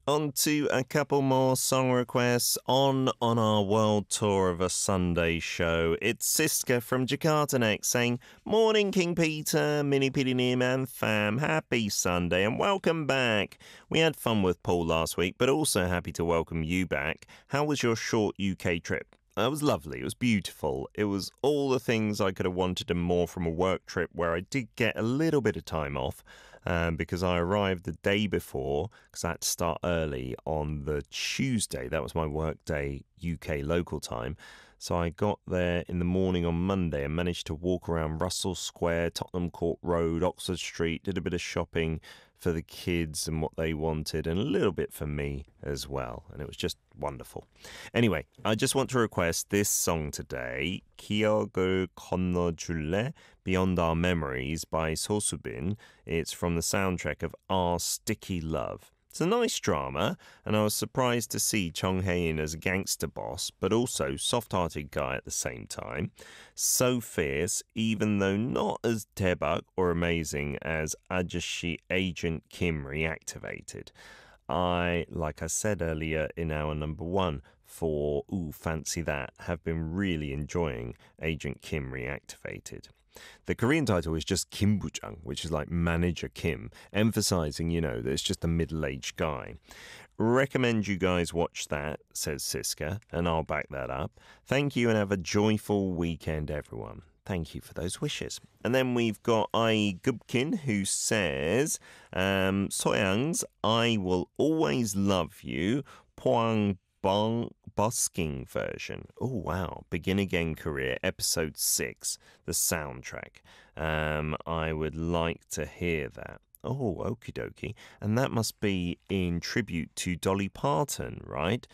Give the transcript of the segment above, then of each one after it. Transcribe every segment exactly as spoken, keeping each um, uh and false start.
On to a couple more song requests on on our world tour of a Sunday show. It's Siska from Jakarta next saying, "Morning King Peter, Mini Pity Nearman fam, happy Sunday and welcome back. We had fun with Paul last week, but also happy to welcome you back. How was your short U K trip?" It was lovely. It was beautiful. It was all the things I could have wanted and more from a work trip where I did get a little bit of time off um, because I arrived the day before because I had to start early on the Tuesday. That was my work day, U K local time. So I got there in the morning on Monday and managed to walk around Russell Square, Tottenham Court Road, Oxford Street, did a bit of shopping for the kids and what they wanted and a little bit for me as well. And it was just wonderful. Anyway, I just want to request this song today, 기억을 건너줄래? Beyond Our Memories by Sosubin. It's from the soundtrack of Our Sticky Love. It's a nice drama, and I was surprised to see Chong Hae-in as a gangster boss, but also soft-hearted guy at the same time. So fierce, even though not as 대박 or amazing as 아저씨 Agent Kim reactivated. I, like I said earlier in our number one for Ooh, Fancy That, have been really enjoying Agent Kim reactivated. The Korean title is just Kim Bujang, which is like Manager Kim, emphasizing, you know, that it's just a middle-aged guy. Recommend you guys watch that, says Siska, and I'll back that up. Thank you and have a joyful weekend, everyone. Thank you for those wishes. And then we've got Ai Gubkin, who says, um, Soyang's I Will Always Love You, Poang Bong busking version. Oh, wow. Begin Again Career, episode six, the soundtrack. Um, I would like to hear that. Oh, okie dokie. And that must be in tribute to Dolly Parton, right?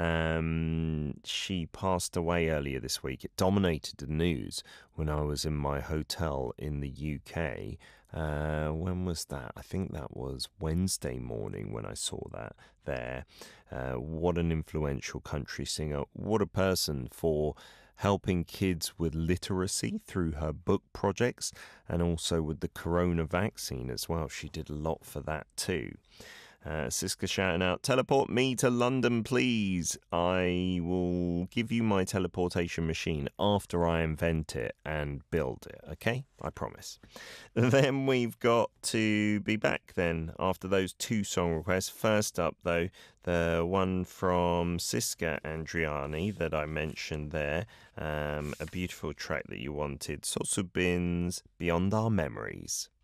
Um, she passed away earlier this week. It dominated the news when I was in my hotel in the U K. Uh, when was that? I think that was Wednesday morning when I saw that there. Uh, what an influential country singer. What a person for helping kids with literacy through her book projects and also with the corona vaccine as well. She did a lot for that too. Uh, Siska shouting out, teleport me to London, please. I will give you my teleportation machine after I invent it and build it, okay? I promise. Then we've got to be back then after those two song requests. First up, though, the one from Siska Andriani that I mentioned there. Um, a beautiful track that you wanted. Sosubin's Beyond Our Memories.